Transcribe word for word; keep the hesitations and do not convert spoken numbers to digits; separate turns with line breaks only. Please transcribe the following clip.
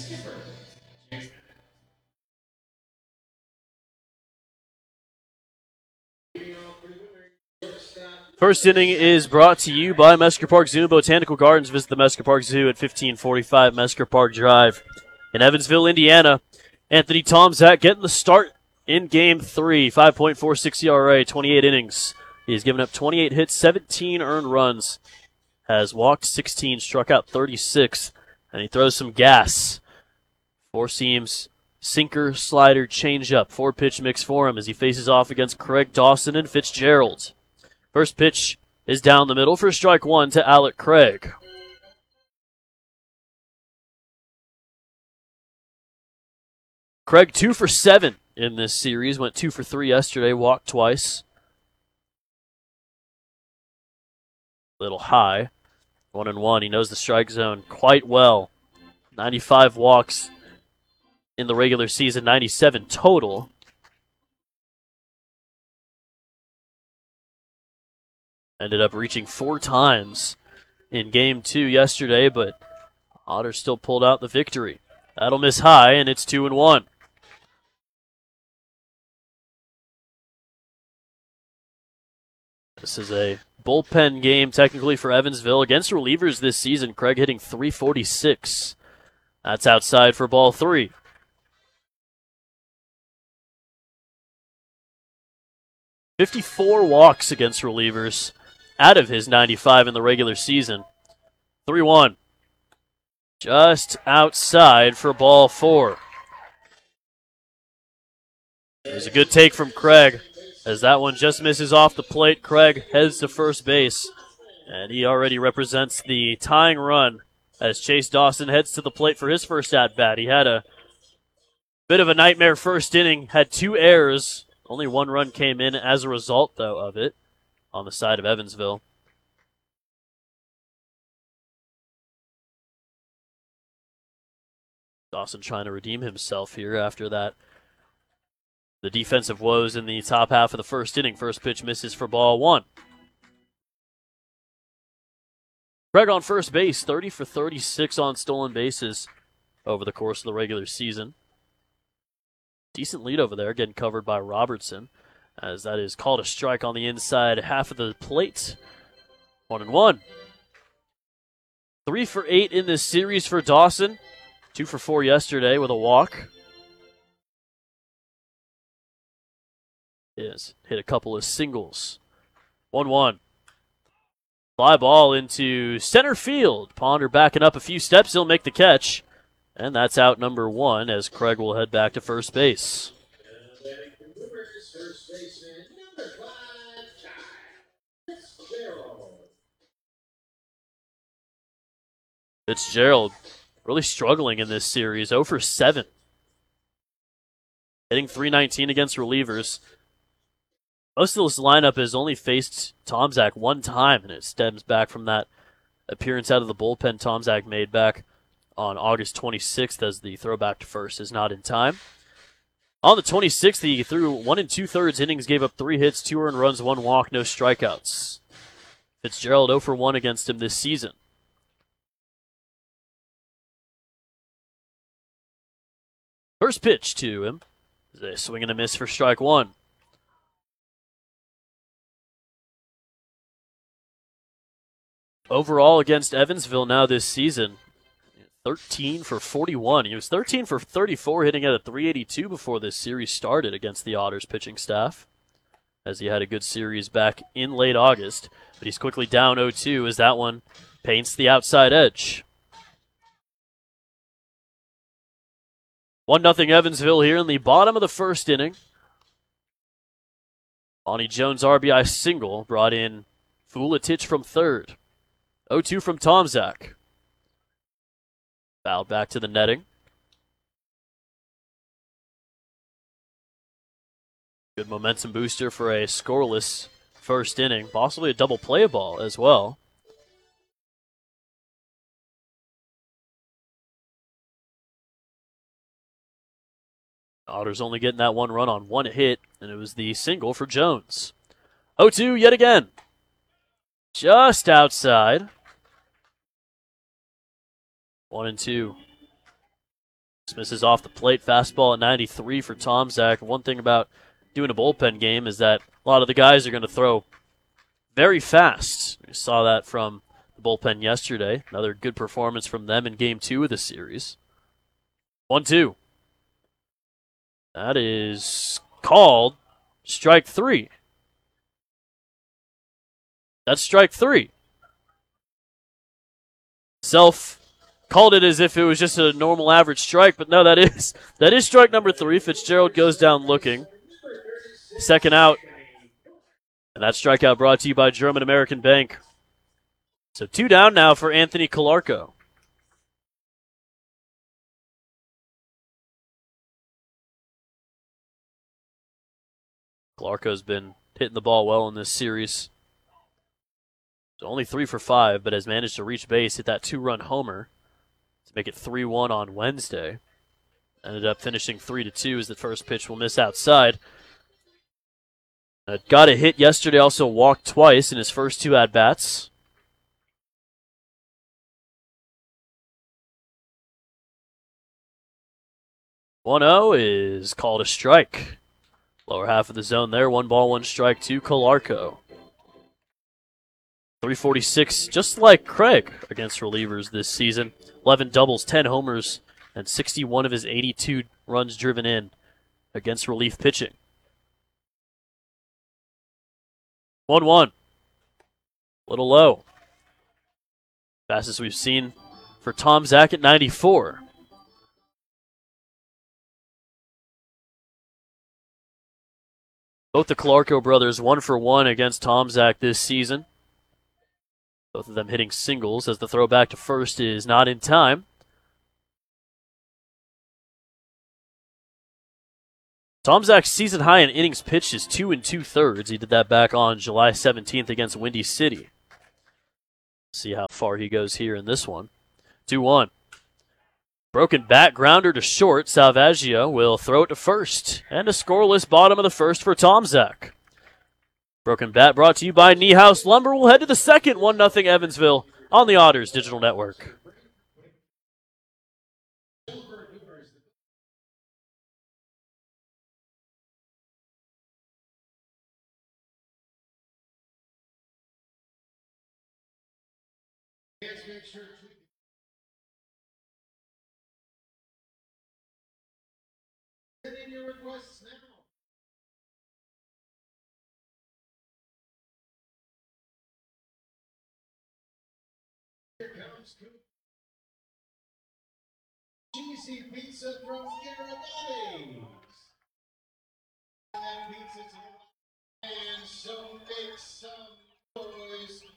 First inning is brought to you by Mesker Park Zoo and Botanical Gardens. Visit the Mesker Park Zoo at fifteen forty-five Mesker Park Drive in Evansville, Indiana. Anthony Tomczak getting the start in game three. five point four six E R A, twenty-eight innings. He's given up twenty-eight hits, seventeen earned runs. Has walked sixteen, struck out thirty-six, and he throws some gas. Four seams, sinker, slider, changeup. Four pitch mix for him as he faces off against Craig Dawson and Fitzgerald. First pitch is down the middle for strike one to Alec Craig. Craig two for seven in this series, went two for three yesterday, walked twice. Little high, one and one. He knows the strike zone quite well. ninety-five walks in the regular season, ninety-seven total. Ended up reaching four times in game two yesterday, but Otters still pulled out the victory. That'll miss high, and it's two and one. This is a bullpen game technically for Evansville against relievers this season. Craig hitting three forty-six. That's outside for ball three. fifty-four walks against relievers out of his ninety-five in the regular season. three one. Just outside for ball four. It was a good take from Craig as that one just misses off the plate. Craig heads to first base, and he already represents the tying run as Chase Dawson heads to the plate for his first at-bat. He had a bit of a nightmare first inning, had two errors. Only one run came in as a result, though, of it on the side of Evansville. Dawson trying to redeem himself here after that. The defensive woes in the top half of the first inning. First pitch misses for ball one. Craig on first base, thirty for thirty-six on stolen bases over the course of the regular season. Decent lead over there, getting covered by Robertson, as that is called a strike on the inside half of the plate. One and one. Three for eight in this series for Dawson. Two for four yesterday with a walk. Yes, hit a couple of singles. One one. Fly ball into center field. Ponder backing up a few steps. He'll make the catch. And that's out number one as Craig will head back to first base. Fitzgerald really struggling in this series. oh for seven. Hitting three nineteen against relievers. Most of this lineup has only faced Tomczak one time, and it stems back from that appearance out of the bullpen Tomczak made back on August twenty-sixth, as the throwback to first is not in time. On the twenty-sixth, he threw one and two-thirds innings, gave up three hits, two earned runs, one walk, no strikeouts. Fitzgerald oh for one against him this season. First pitch to him. A swing and a miss for strike one. Overall against Evansville now this season, thirteen for forty-one. He was thirteen for thirty-four, hitting at a three eighty-two before this series started against the Otters pitching staff, as he had a good series back in late August. But he's quickly down oh two as that one paints the outside edge. one nothing Evansville here in the bottom of the first inning. Bonnie Jones' R B I single brought in Fuletich from third. oh two from Tomczak. Fouled back to the netting. Good momentum booster for a scoreless first inning. Possibly a double play ball as well. Otters only getting that one run on one hit, and it was the single for Jones. oh two yet again. Just outside. One and two. Misses off the plate. Fastball at ninety-three for Tom Zach. One thing about doing a bullpen game is that a lot of the guys are going to throw very fast. We saw that from the bullpen yesterday. Another good performance from them in game two of the series. one two. That is called strike three. That's strike three. Self called it as if it was just a normal average strike, but no, that is that is strike number three. Fitzgerald goes down looking. Second out. And that strikeout brought to you by German American Bank. So two down now for Anthony Calarco. Calarco's been hitting the ball well in this series. So only three for five, but has managed to reach base, hit that two-run homer to make it three one on Wednesday. Ended up finishing three to two as the first pitch will miss outside. Uh, got a hit yesterday, also walked twice in his first two at-bats. one oh is called a strike. Lower half of the zone there. One ball, one strike to Calarco. three forty-six, just like Craig against relievers this season. eleven doubles, ten homers, and sixty-one of his eighty-two runs driven in against relief pitching. one one. Little low. Fastest we've seen for Tom Zach at ninety-four. Both the Calarco brothers one for one against Tom Zach this season. Both of them hitting singles as the throw back to first is not in time. Tom Zach's season high in innings pitched is two and two thirds. He did that back on July seventeenth against Windy City. See how far he goes here in this one. two one. Broken bat grounder to short. Salvaggio will throw it to first. And a scoreless bottom of the first for Tom Zach. Broken bat brought to you by Niehaus Lumber. We'll head to the second. one nothing Evansville on the Otters Digital Network.
Here comes cheesy pizza from Garibaldi's. And that pizza and so make some noise.